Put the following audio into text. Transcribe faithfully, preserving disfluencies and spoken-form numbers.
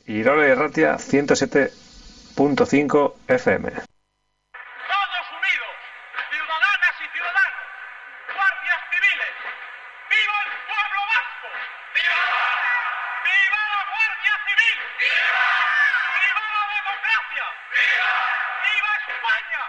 Irola Irratia ciento siete punto cinco F M. Todos unidos, ciudadanas y ciudadanos, guardias civiles, ¡viva el pueblo vasco! ¡Viva! ¡Viva la Guardia Civil! ¡Viva! ¡Viva la democracia! ¡Viva! ¡Viva España!